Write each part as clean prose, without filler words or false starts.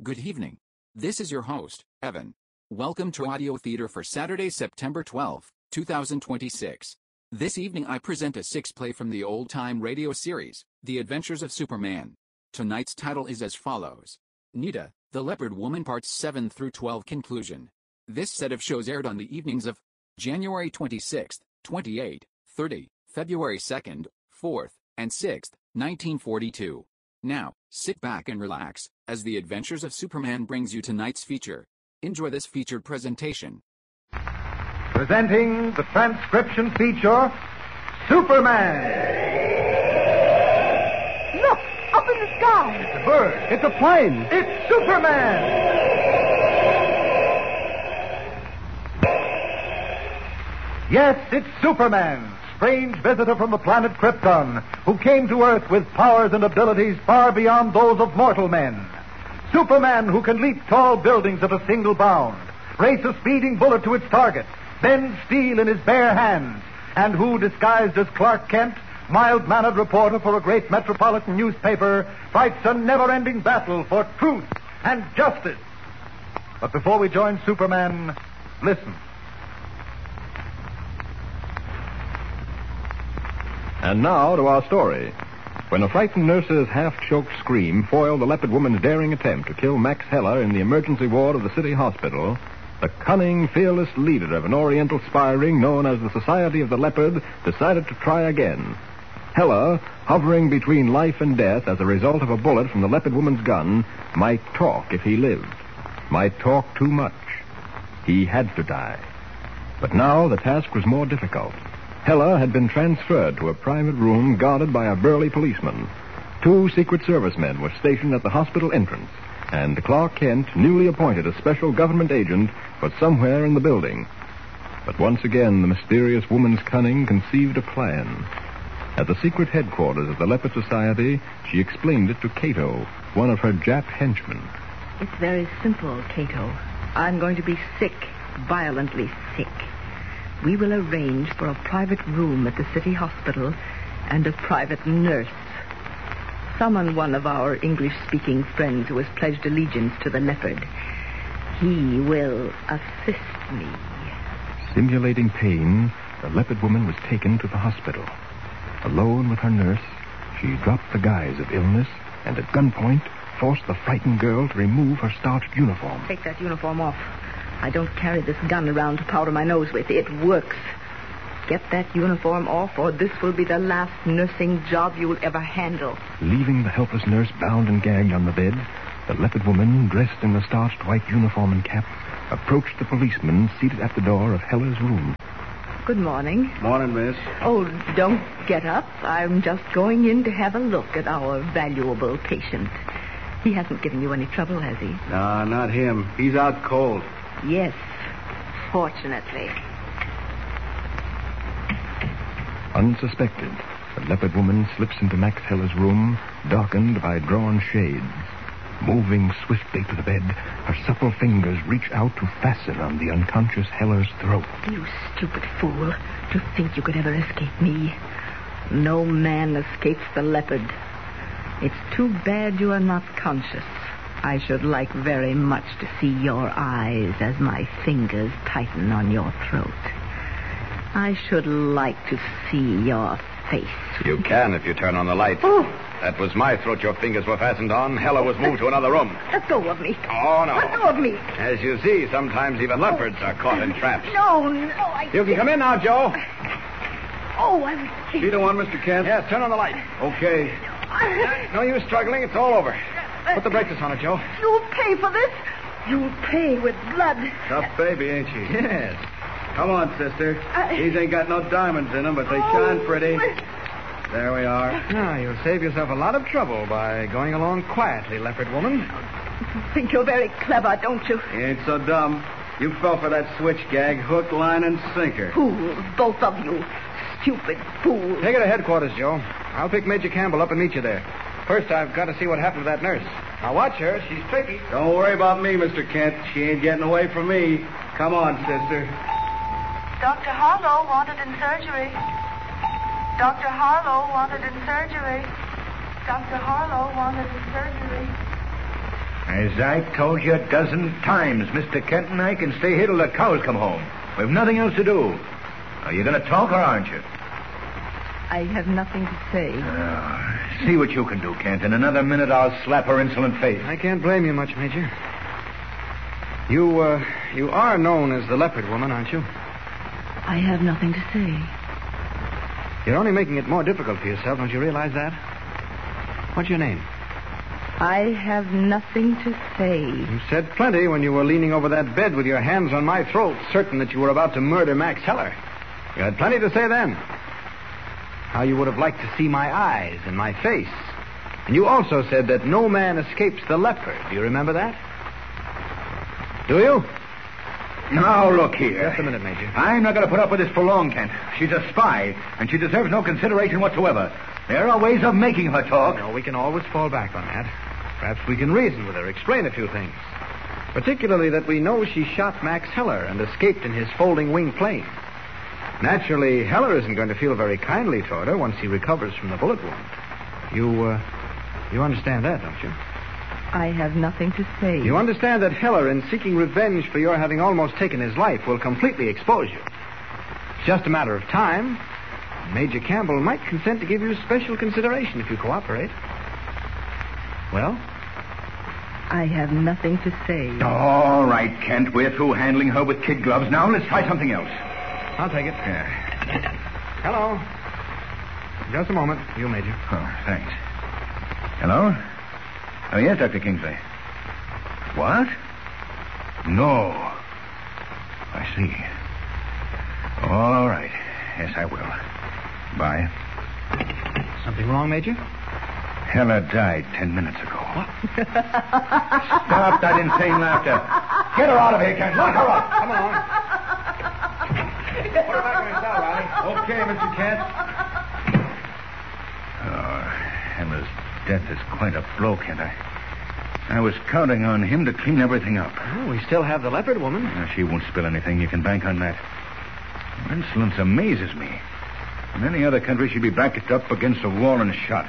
Good evening. This is your host, Evan. Welcome to Audio Theater for Saturday, September 12, 2026. This evening I present a 6th play from the old-time radio series, The Adventures of Superman. Tonight's title is as follows. Nita, the Leopard Woman Parts 7 through 12 Conclusion. This set of shows aired on the evenings of January 26th, 28th, 30th, February 2nd, 4th, and 6th, 1942. Now, sit back and relax, as The Adventures of Superman brings you tonight's feature. Enjoy this featured presentation. Presenting the transcription feature, Superman. Look, up in the sky. It's a bird. It's a plane. It's Superman. Yes, it's Superman, strange visitor from the planet Krypton, who came to Earth with powers and abilities far beyond those of mortal men. Superman, who can leap tall buildings at a single bound, race a speeding bullet to its target, bend steel in his bare hands, and who, disguised as Clark Kent, mild-mannered reporter for a great metropolitan newspaper, fights a never-ending battle for truth and justice. But before we join Superman, listen. And now to our story. When a frightened nurse's half-choked scream foiled the Leopard Woman's daring attempt to kill Max Heller in the emergency ward of the city hospital, the cunning, fearless leader of an Oriental spy ring known as the Society of the Leopard decided to try again. Heller, hovering between life and death as a result of a bullet from the Leopard Woman's gun, might talk if he lived. Might talk too much. He had to die. But now the task was more difficult. Heller had been transferred to a private room guarded by a burly policeman. 2 Secret Service men were stationed at the hospital entrance, and Clark Kent newly appointed a special government agent was somewhere in the building. But once again, the mysterious woman's cunning conceived a plan. At the secret headquarters of the Leopard Society, she explained it to Cato, one of her Jap henchmen. It's very simple, Cato. I'm going to be sick, violently sick. We will arrange for a private room at the city hospital and a private nurse. Summon one of our English-speaking friends who has pledged allegiance to the Leopard. He will assist me. Simulating pain, the Leopard Woman was taken to the hospital. Alone with her nurse, she dropped the guise of illness and at gunpoint forced the frightened girl to remove her starched uniform. Take that uniform off. I don't carry this gun around to powder my nose with. It works. Get that uniform off, or this will be the last nursing job you'll ever handle. Leaving the helpless nurse bound and gagged on the bed, the Leopard Woman, dressed in the starched white uniform and cap, approached the policeman seated at the door of Heller's room. Good morning. Morning, miss. Oh, don't get up. I'm just going in to have a look at our valuable patient. He hasn't given you any trouble, has he? No, not him. He's out cold. Yes, fortunately. Unsuspected, the Leopard Woman slips into Max Heller's room, darkened by drawn shades. Moving swiftly to the bed, her supple fingers reach out to fasten on the unconscious Heller's throat. You stupid fool. To think you could ever escape me. No man escapes the Leopard. It's too bad you are not conscious. I should like very much to see your eyes as my fingers tighten on your throat. I should like to see your face. You can if you turn on the light. Oh. That was my throat your fingers were fastened on. Heller was moved to another room. Let go of me. Oh, no. Let go of me. As you see, sometimes even leopards are caught in traps. No, You can come in now, Joe. Oh, I was kidding. See the one, Mr. Kent? Yes, turn on the light. Okay. No use struggling. It's all over. Put the braces on it, Joe. You'll pay for this. You'll pay with blood. Tough baby, ain't she? Yes. Come on, sister. These ain't got no diamonds in them, but they shine pretty. There we are. Now, you'll save yourself a lot of trouble by going along quietly, Leopard Woman. You think you're very clever, don't you? You ain't so dumb. You fell for that switch gag, hook, line, and sinker. Fools, both of you. Stupid fools. Take her to headquarters, Joe. I'll pick Major Campbell up and meet you there. First, I've got to see what happened to that nurse. Now, watch her. She's tricky. Don't worry about me, Mr. Kent. She ain't getting away from me. Come on, sister. Dr. Harlow wanted in surgery. Dr. Harlow wanted in surgery. Dr. Harlow wanted in surgery. As I've told you a dozen times, Mr. Kent and I can stay here till the cows come home. We've nothing else to do. Are you going to talk or aren't you? I have nothing to say. See what you can do, Kent. In another minute, I'll slap her insolent face. I can't blame you much, Major. You are known as the Leopard Woman, aren't you? I have nothing to say. You're only making it more difficult for yourself, don't you realize that? What's your name? I have nothing to say. You said plenty when you were leaning over that bed with your hands on my throat, certain that you were about to murder Max Heller. You had plenty to say then. How you would have liked to see my eyes and my face. And you also said that no man escapes the leopard. Do you remember that? Do you? Now, look here. Just a minute, Major. I'm not going to put up with this for long, Kent. She's a spy, and she deserves no consideration whatsoever. There are ways of making her talk. No, we can always fall back on that. Perhaps we can reason with her, explain a few things. Particularly that we know she shot Max Heller and escaped in his folding wing plane. Naturally, Heller isn't going to feel very kindly toward her once he recovers from the bullet wound. You understand that, don't you? I have nothing to say. You understand that Heller, in seeking revenge for your having almost taken his life, will completely expose you. It's just a matter of time. Major Campbell might consent to give you special consideration if you cooperate. Well? I have nothing to say. All right, Kent. We're through handling her with kid gloves. Now let's try something else. I'll take it. Yeah. Hello. Just a moment. You, Major. Oh, thanks. Hello? Oh, yes, Dr. Kingsley. What? No. I see. All right. Yes, I will. Bye. Something wrong, Major? Heller died 10 minutes ago. What? Stop that insane laughter. Get her out of here, Kent. Lock her up. Come on. Put her back in her cell, Riley. Okay, Mr. Kent. Oh, Heller's death is quite a blow, Kent. I was counting on him to clean everything up. Oh, we still have the Leopard Woman. She won't spill anything. You can bank on that. Her insolence amazes me. In any other country, she'd be backed up against a wall and shot.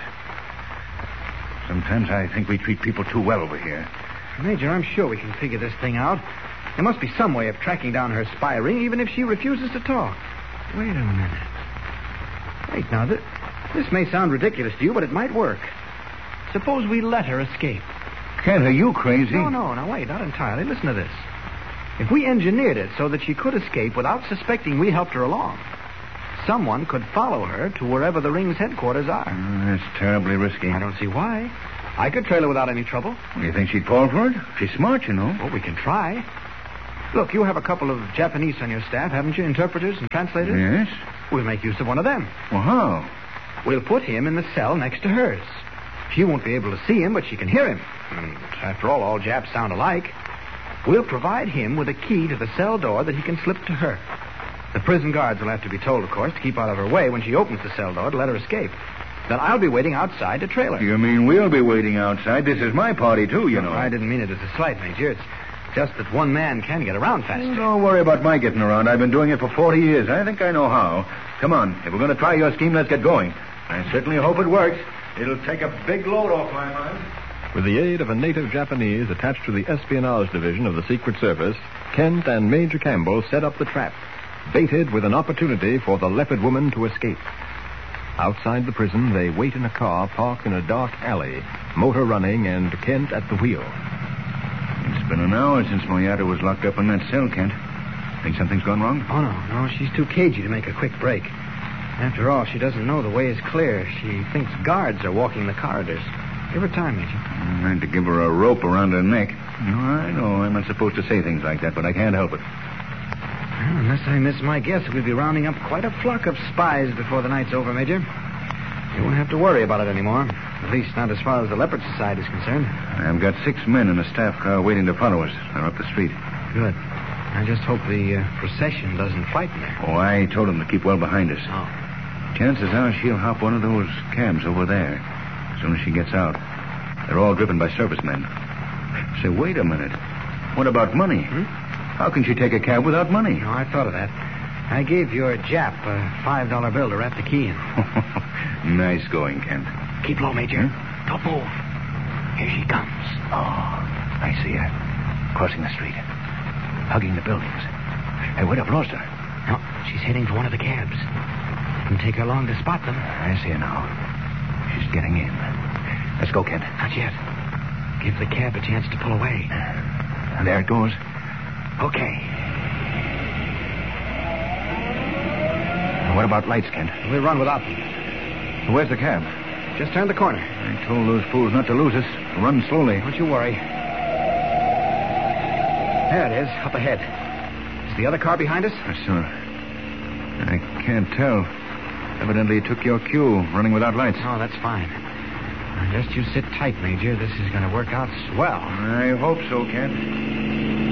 Sometimes I think we treat people too well over here. Major, I'm sure we can figure this thing out. There must be some way of tracking down her spy ring, even if she refuses to talk. Wait a minute. Wait, now, this may sound ridiculous to you, but it might work. Suppose we let her escape. Kent, are you crazy? No, now, wait, not entirely. Listen to this. If we engineered it so that she could escape without suspecting we helped her along, someone could follow her to wherever the ring's headquarters are. That's terribly risky. I don't see why. I could trail her without any trouble. You think she'd fall for it? She's smart, you know. Well, we can try. Look, you have a couple of Japanese on your staff, haven't you? Interpreters and translators? Yes. We'll make use of one of them. Well, how? We'll put him in the cell next to hers. She won't be able to see him, but she can hear him. And after all Japs sound alike. We'll provide him with a key to the cell door that he can slip to her. The prison guards will have to be told, of course, to keep out of her way when she opens the cell door to let her escape. Then I'll be waiting outside to trail her. You mean we'll be waiting outside? This is my party, too, you know. I didn't mean it as a slight, Major. It's just that one man can get around faster. Well, don't worry about my getting around. I've been doing it for 40 years. I think I know how. Come on. If we're going to try your scheme, let's get going. I certainly hope it works. It'll take a big load off my mind. With the aid of a native Japanese attached to the espionage division of the Secret Service, Kent and Major Campbell set up the trap, baited with an opportunity for the Leopard Woman to escape. Outside the prison, they wait in a car parked in a dark alley, motor running and Kent at the wheel. It's been an hour since Moyata was locked up in that cell, Kent. Think something's gone wrong? Oh, no. She's too cagey to make a quick break. After all, she doesn't know the way is clear. She thinks guards are walking the corridors. Give her time, Major. I had to give her a rope around her neck. No, I know I'm not supposed to say things like that, but I can't help it. Well, unless I miss my guess, we'll be rounding up quite a flock of spies before the night's over, Major. You won't have to worry about it anymore. At least not as far as the Leopard Society is concerned. I've got 6 men in a staff car waiting to follow us. They're up the street. Good. I just hope the procession doesn't frighten her. Oh, I told them to keep well behind us. Oh. Chances are she'll hop one of those cabs over there as soon as she gets out. They're all driven by servicemen. Say, wait a minute. What about money? How can she take a cab without money? No, I thought of that. I gave your Jap a $5 bill to wrap the key in. Nice going, Kent. Keep low, Major. Don't move. Here she comes. Oh, I see her. Crossing the street. Hugging the buildings. Hey, wait, I've lost her. No, she's heading for one of the cabs. Didn't take her long to spot them. I see her now. She's getting in. Let's go, Kent. Not yet. Give the cab a chance to pull away. And there it goes. Okay. What about lights, Kent? We'll run without them. Where's the cab? Just turned the corner. I told those fools not to lose us. Run slowly. Don't you worry. There it is, up ahead. Is the other car behind us? Sure. I can't tell. Evidently it took your cue, running without lights. Oh, that's fine. Now, just you sit tight, Major. This is going to work out swell. I hope so, Kent.